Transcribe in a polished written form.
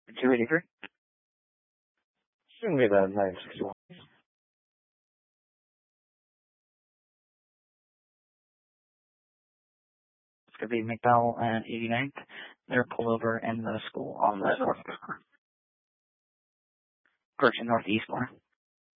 283. Shouldn't be that 961. It's going to be McDowell and 89th. They're pulled over in the school on the correction northeast corner.